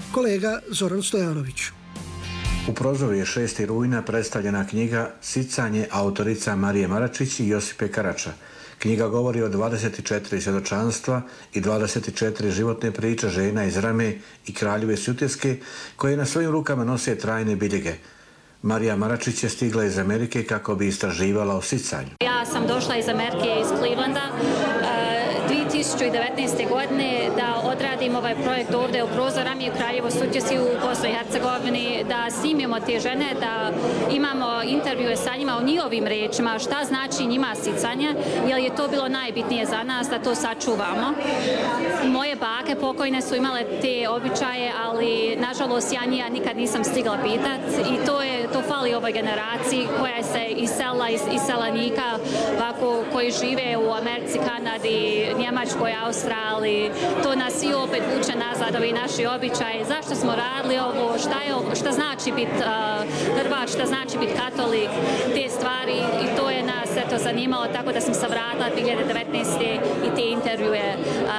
kolega Zoran Stojanović. U Prozoru je 6. rujna predstavljena knjiga Sicanje autorica Marije Maračić i Josipe Karača. Knjiga govori o 24 svjedočanstva i 24 životne priče žena iz Rame i Kraljeve Sutjeske koje na svojim rukama nose trajne biljege. Marija Maračić je stigla iz Amerike kako bi istraživala o sicanju. Ja sam došla iz Amerike, iz Clevelanda, 2019. godine da odradim ovaj projekt ovdje u Prozor, Rami u Kraljevo Sutjeski u Bosni i Hercegovini, da snimimo te žene, da imamo intervjue sa njima o njihovim rečima, šta znači njima sicanje, jer je to bilo najbitnije za nas da to sačuvamo. Moje bake pokojne su imale te običaje, ali nažalost ja nikad nisam stigla pitati i to fali ovoj generaciji koja se iselila iz iseljenika, koji žive u Americi, Kanadi, Njemačkoj, Australiji. To nas i opet vuče nazad, ovi naši običaji. Zašto smo radili ovo, šta znači biti Hrvat, šta znači biti katolik, te stvari, i to je nas zanimalo, tako da sam se vratila 2019. i te intervjue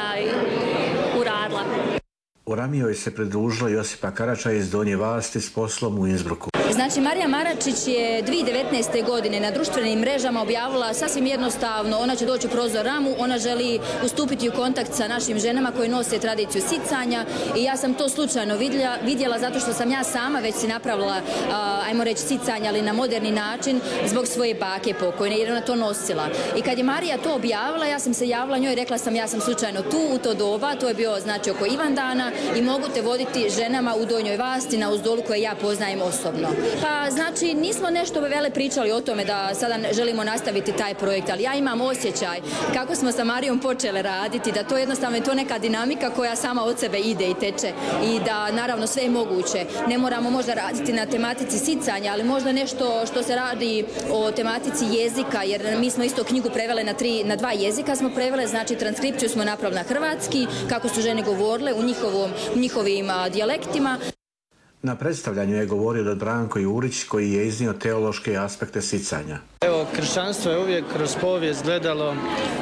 uradila. U Ramijoj se pridružila Josipa Karača iz Donje Vasti s poslom u Innsbrucku. Znači, Marija Maračić je 2019. godine na društvenim mrežama objavila sasvim jednostavno, ona će doći u Prozor Ramu, ona želi ustupiti u kontakt sa našim ženama koje nose tradiciju sicanja i ja sam to slučajno vidjela zato što sam ja sama već si napravila, ajmo reći, sicanja, ali na moderni način zbog svoje bake pokojne jer ona to nosila. I kad je Marija to objavila, ja sam se javila njoj i rekla sam ja sam slučajno tu u to doba, to je bio znači oko Ivandana i mogu te voditi ženama u Donjoj Vasti na Uzdolu koje ja poznajem osobno. Pa znači nismo nešto vele pričali o tome da sada želimo nastaviti taj projekt, ali ja imam osjećaj kako smo sa Marijom počele raditi, da to jednostavno je to neka dinamika koja sama od sebe ide i teče i da naravno sve je moguće. Ne moramo možda raditi na tematici sicanja, ali možda nešto što se radi o tematici jezika, jer mi smo isto knjigu prevele na 2 jezika smo prevele, znači transkripciju smo napravili na hrvatski, kako su žene govorile u njihovim dijalektima. Na predstavljanju je govorio dr. Branko Jurić koji je iznio teološke aspekte sicanja. Evo, kršćanstvo je uvijek kroz povijest gledalo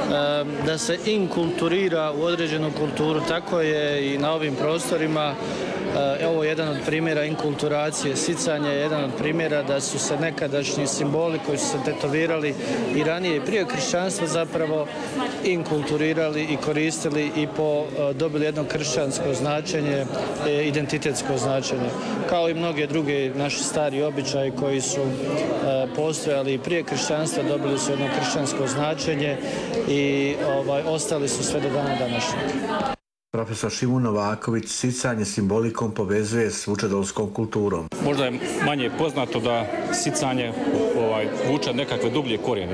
da se inkulturira u određenu kulturu, tako je i na ovim prostorima. Ovo je jedan od primjera inkulturacije, sicanja je jedan od primjera da su se nekadašnji simboli koji su se tetovirali i ranije i prije kršćanstva zapravo inkulturirali i koristili i dobili jedno kršćansko značenje, identitetsko značenje. Kao i mnoge druge naši stari običaji koji su postojali i prije kršćanstva dobili su jedno kršćansko značenje i ostali su sve do dana današnjeg. Profesor Šimun Novaković sicanje simbolikom povezuje s vučedolskom kulturom. Možda je manje poznato da sicanje vuče nekakve dublje korijene.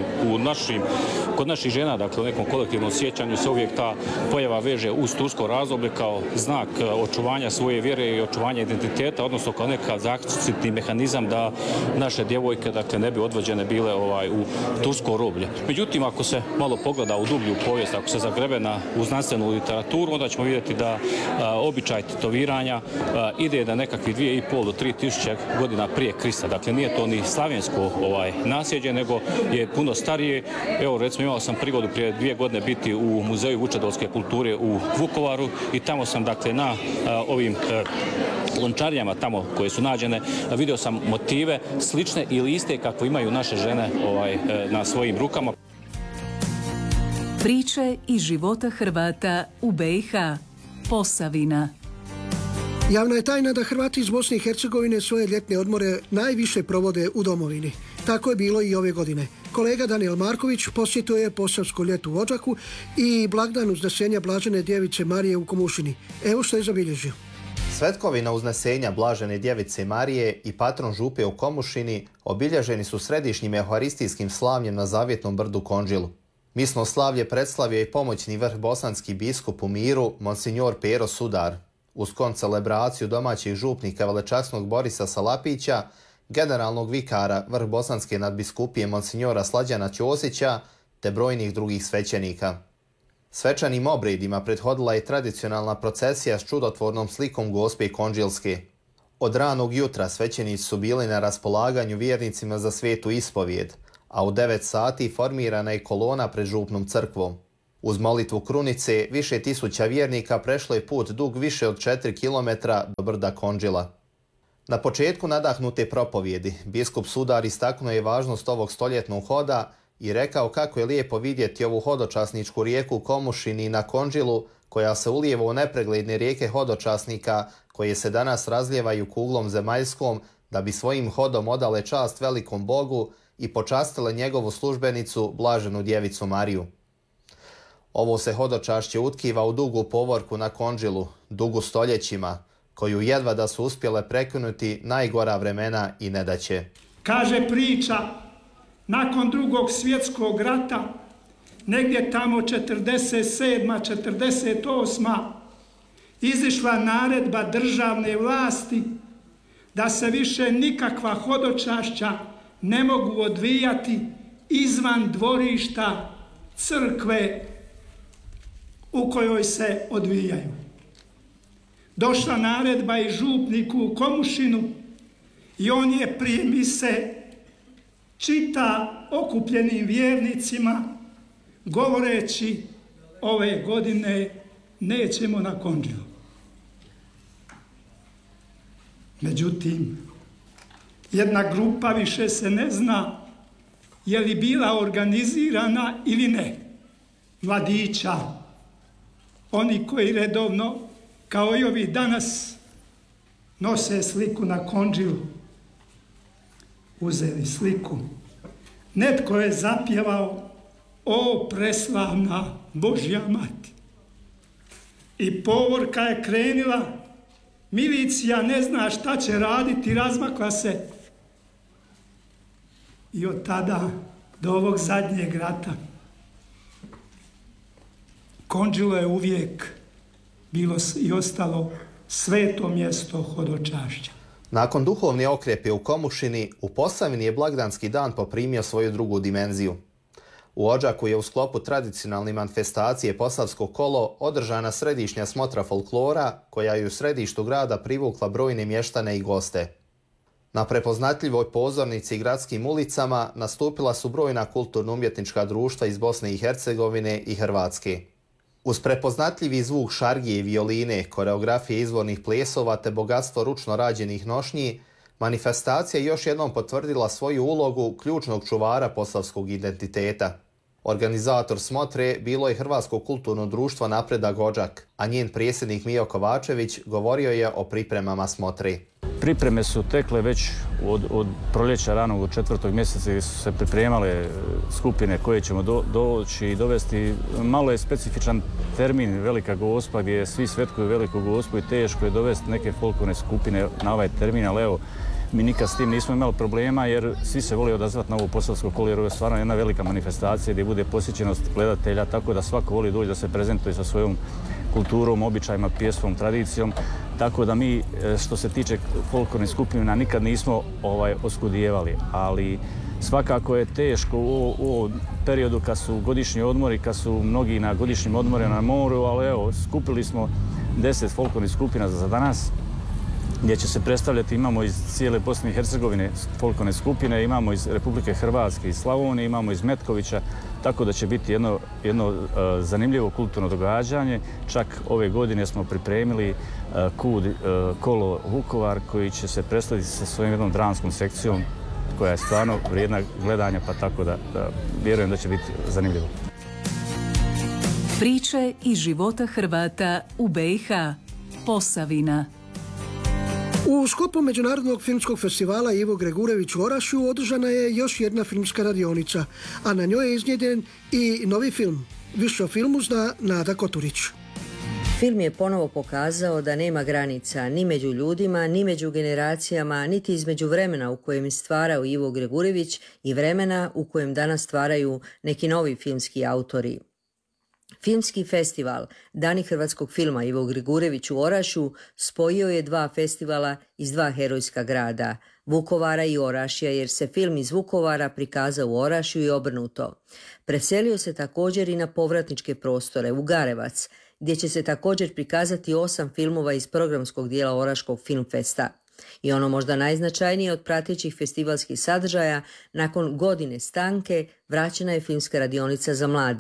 Kod naših žena, dakle u nekom kolektivnom sjećanju se uvijek ta pojava veže uz tursko razdoblje kao znak očuvanja svoje vjere i očuvanja identiteta, odnosno kao nekakav zaštitni mehanizam da naše djevojke dakle ne bi odvođene bile u tursko roblje. Međutim, ako se malo pogleda u dublju povijest, ako se zagrebe u znanstvenu literaturu, onda ćemo vidjeti da običaj tetoviranja ide na nekakvih 2,5 do 3.000 godina prije Krista. Dakle, nije to ni slavensko nasljeđe, nego je puno starije. Evo, recimo, imao sam prigodu prije 2 godine biti u Muzeju vučedolske kulture u Vukovaru i tamo sam, dakle, na ovim lončarijama tamo koje su nađene, vidio sam motive slične ili iste kako imaju naše žene na svojim rukama. Priče iz života Hrvata u BiH. Posavina. Javna je tajna da Hrvati iz Bosne i Hercegovine svoje ljetne odmore najviše provode u domovini. Tako je bilo i ove godine. Kolega Daniel Marković posjetio je Posavsko ljeto u Odžaku i blagdan uznesenja Blažene djevice Marije u Komušini. Evo što je zabilježio. Svetkovina uznesenja Blažene djevice Marije i patron župe u Komušini obilježeni su središnjim euharistijskim slavljem na Zavjetnom brdu Konđilu. Misno slavlje predslavio i pomoćni vrh bosanski biskup u Miru, monsignor Pero Sudar. Uz koncelebraciju domaćih župnika velečasnog Borisa Salapića, generalnog vikara vrh bosanske nadbiskupije monsignora Slađana Ćosića, te brojnih drugih svećenika. Svečanim obredima prethodila je tradicionalna procesija s čudotvornom slikom Gospe Konđilske. Od ranog jutra svećenici su bili na raspolaganju vjernicima za svetu ispovijed, a u 9 sati formirana je kolona pred župnom crkvom. Uz molitvu krunice, više tisuća vjernika prešlo je put dug više od 4 km do brda Kondžila. Na početku nadahnute propovjedi, biskup Sudar istaknuo je važnost ovog stoljetnog hoda i rekao kako je lijepo vidjeti ovu hodočasničku rijeku Komušini na Kondžilu, koja se ulijeva u nepregledne rijeke hodočasnika koje se danas razlijevaju kuglom zemaljskom da bi svojim hodom odale čast velikom Bogu i počastile njegovu službenicu, blaženu djevicu Mariju. Ovo se hodočašće utkiva u dugu povorku na Kondžilu, dugu stoljećima, koju jedva da su uspjele prekinuti najgora vremena i nedaće. Kaže priča, nakon Drugog svjetskog rata, negdje tamo 47. 48. izišla naredba državne vlasti da se više nikakva hodočašća ne mogu odvijati izvan dvorišta crkve u kojoj se odvijaju. Došla naredba i župniku u Komušinu i on je prije mise čita okupljenim vjernicima govoreći ove godine nećemo na Kondžilu. Međutim, jedna grupa, više se ne zna je li bila organizirana ili ne, mladića, oni koji redovno, kao i ovi danas, nose sliku na Kondžilu, uzeli sliku. Netko je zapjevao o preslavna Božja mati. I povorka je krenila, milicija ne zna šta će raditi, razmakla se. I od tada do ovog zadnjeg rata Kondžilo je uvijek bilo i ostalo sveto mjesto hodočašća. Nakon duhovne okrepe u Komušini, u Posavini je blagdanski dan poprimio svoju drugu dimenziju. U Odžaku je u sklopu tradicionalne manifestacije Posavsko kolo održana središnja smotra folklora, koja je u središtu grada privukla brojne mještane i goste. Na prepoznatljivoj pozornici i gradskim ulicama nastupila su brojna kulturno-umjetnička društva iz Bosne i Hercegovine i Hrvatske. Uz prepoznatljivi zvuk šargije i violine, koreografije izvornih plesova te bogatstvo ručno rađenih nošnji, manifestacija je još jednom potvrdila svoju ulogu ključnog čuvara posavskog identiteta. Organizator smotre bilo je Hrvatsko kulturno društvo Napredak Odžak, a njen predsjednik Mijo Kovačević govorio je o pripremama smotre. Pripreme su tekle već od proljeća ranog u 4. mjeseca gdje su se pripremale skupine koje ćemo doći i dovesti. Malo je specifičan termin Velika Gospa gdje svi svetkuju Veliku Gospu i teško je dovesti neke folklorne skupine na ovaj termin, ali evo, mi nikad s tim nismo imali problema jer svi se vole odazvati na ovu Posavsko kolo jer ovo je stvarno jedna velika manifestacija gdje bude posjećenost gledatelja, tako da svako voli doći da se prezentuje sa svojom kulturom, običajima, pjesmom, tradicijom. Tako da mi, što se tiče folklornih skupina, nikad nismo oskudijevali, ali svakako je teško u ovom periodu kad su godišnji odmori, kad su mnogi na godišnjim odmorima na moru, ali evo, skupili smo 10 folklornih skupina za danas, gdje će se predstavljati, imamo iz cijele Bosne i Hercegovine folklorne skupine, imamo iz Republike Hrvatske, iz Slavonije, imamo iz Metkovića, tako da će biti jedno zanimljivo kulturno događanje. Čak ove godine smo pripremili KUD kolo Vukovar koji će se predstaviti sa svojom jednom dramskom sekcijom koja je stvarno vrijedna gledanja, pa tako da vjerujem da će biti zanimljivo. Priče iz života Hrvata u BiH. Posavina. U sklopu Međunarodnog filmskog festivala Ivo Gregurević u Orašju održana je još jedna filmska radionica, a na njoj je iznjedren i novi film. Više o filmu zna Nada Koturić. Film je ponovo pokazao da nema granica ni među ljudima, ni među generacijama, niti između vremena u kojem je stvarao Ivo Gregurević i vremena u kojem danas stvaraju neki novi filmski autori. Filmski festival Dani hrvatskog filma Ivo Gregurević u Orašju spojio je dva festivala iz dva herojska grada, Vukovara i Orašja, jer se film iz Vukovara prikazao u Orašju i obrnuto. Preselio se također i na povratničke prostore, u Garevac, gdje će se također prikazati 8 filmova iz programskog dijela Oraškog filmfesta. I ono možda najznačajnije od pratećih festivalskih sadržaja, nakon godine stanke vraćena je filmska radionica za mlade,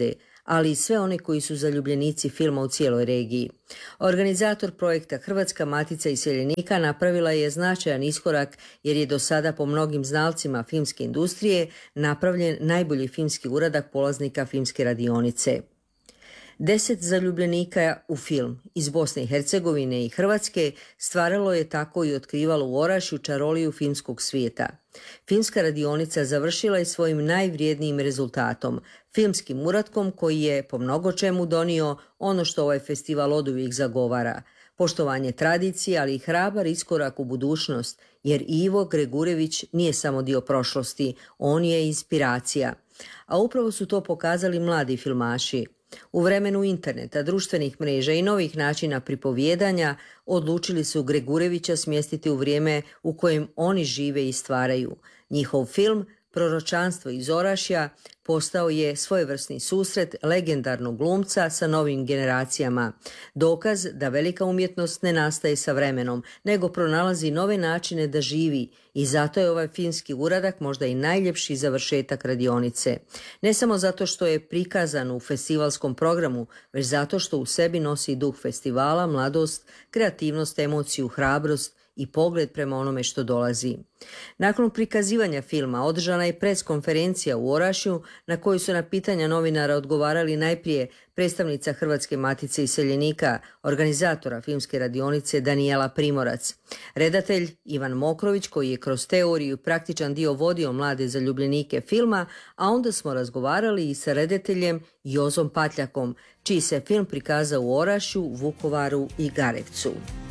ali i sve one koji su zaljubljenici filma u cijeloj regiji. Organizator projekta Hrvatska matica iseljenika napravila je značajan iskorak jer je do sada po mnogim znalcima filmske industrije napravljen najbolji filmski uradak polaznika filmske radionice. 10 zaljubljenika u film iz Bosne i Hercegovine i Hrvatske stvaralo je tako i otkrivalo u Orašju čaroliju filmskog svijeta. Filmska radionica završila je svojim najvrijednijim rezultatom, filmskim uratkom koji je po mnogo čemu donio ono što ovaj festival oduvijek zagovara. Poštovanje tradicije, ali i hrabar iskorak u budućnost, jer Ivo Gregurević nije samo dio prošlosti, on je inspiracija. A upravo su to pokazali mladi filmaši. U vremenu interneta, društvenih mreža i novih načina pripovijedanja odlučili su Gregurevića smjestiti u vrijeme u kojem oni žive i stvaraju. Njihov film Proročanstvo iz Orašja postao je svojevrsni susret legendarnog glumca sa novim generacijama. Dokaz da velika umjetnost ne nastaje sa vremenom, nego pronalazi nove načine da živi i zato je ovaj filmski uradak možda i najljepši završetak radionice. Ne samo zato što je prikazan u festivalskom programu, već zato što u sebi nosi duh festivala, mladost, kreativnost, emociju, hrabrost i pogled prema onome što dolazi. Nakon prikazivanja filma održana je preskonferencija u Orašju na kojoj su na pitanja novinara odgovarali najprije predstavnica Hrvatske matice iseljenika, organizatora filmske radionice Danijela Primorac, redatelj Ivan Mokrović koji je kroz teoriju i praktičan dio vodio mlade zaljubljenike filma, a onda smo razgovarali i sa redateljem Jozom Patljakom, čiji se film prikazao u Orašju, Vukovaru i Garevcu.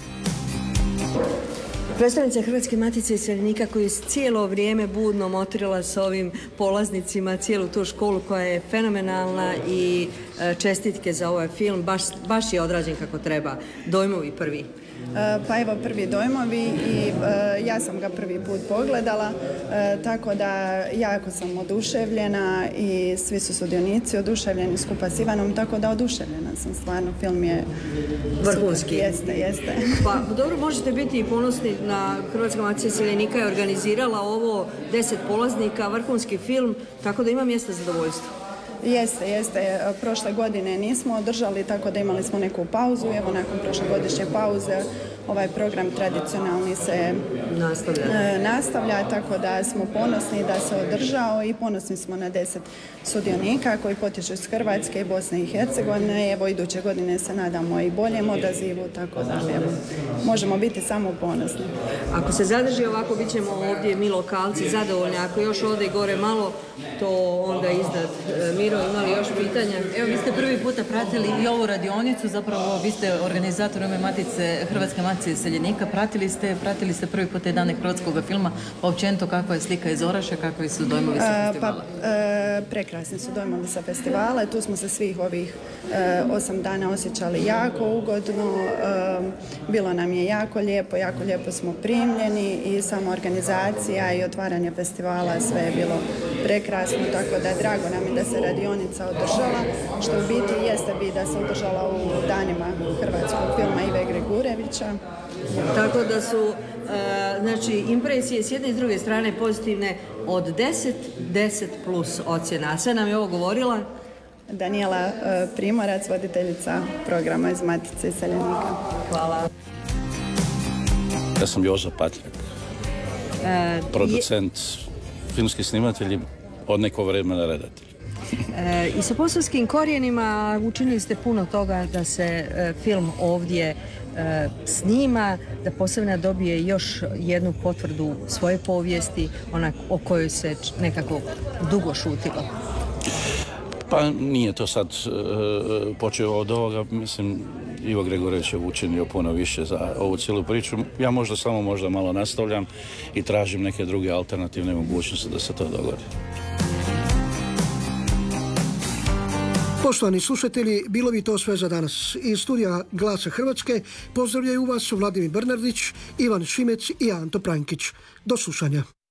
Predstavnica Hrvatske matice iseljenika koji je cijelo vrijeme budno motrila s ovim polaznicima cijelu tu školu koja je fenomenalna i čestitke za ovaj film, baš je odrađen kako treba. Dojmovi prvi. Pa evo prvi dojmovi i ja sam ga prvi put pogledala, tako da jako sam oduševljena i svi su sudionici oduševljeni skupa s Ivanom, tako da oduševljena sam stvarno, film je vrhunski. Jeste. Pa dobro, možete biti i ponosni na Hrvatska matica iseljenika je organizirala ovo 10 polaznika, vrhunski film, tako da ima mjesta zadovoljstva. Jeste. Prošle godine nismo održali, tako da imali smo neku pauzu. Evo, nakon prošlogodišnje pauze ovaj program tradicionalni se nastavlja, tako da smo ponosni da se održao i ponosni smo na 10 sudionika koji potječu iz Hrvatske i Bosne i Hercegovine. Evo, iduće godine se nadamo i boljem odazivu, tako da evo, možemo biti samo ponosni. Ako se zadrži ovako, bit ćemo ovdje mi lokalci zadovoljni. Ako još ode gore malo, to onda iznad. Miro, imali još pitanja? Evo, vi ste prvi puta pratili i ovu radionicu, zapravo vi ste organizator ove matice, Hrvatske matice iseljenika, pratili ste prvi put dane hrvatskog filma, pa općenito kakva je slika iz Orašja, kakvi su dojmovi sa festivala? Prekrasni su dojmovi sa festivala, tu smo se svih ovih 8 dana osjećali jako ugodno, bilo nam je jako lijepo smo primljeni i sama organizacija i otvaranje festivala, sve je bilo prekrasno, tako da je drago nam je da se radionica održala, što u biti jeste da se održala u danima hrvatskog filma Ive Gregurevića. Tako da su impresije s jedne i s druge strane pozitivne od 10 plus ocjena. A sve nam je ovo govorila Danijela Primorac, voditeljica programa iz Matice iseljenika. Hvala. Ja sam Jozo Patljak, producent, filmski snimatelj, od nekog vremena redatelj. I sa posavskim korijenima učinili ste puno toga da se film ovdje snima, da Posavina dobije još jednu potvrdu svoje povijesti, ona o kojoj se nekako dugo šutilo. Pa nije to sad počeo od ovoga, mislim, Ivo Gregurević je učinio puno više za ovu cijelu priču. Ja možda malo nastavljam i tražim neke druge alternativne mogućnosti da se to dogodi. Poštovani slušatelji, bilo bi to sve za danas. Iz studija Glasa Hrvatske pozdravljaju vas Vladimir Bernardić, Ivan Šimec i Anto Prankić. Do slušanja.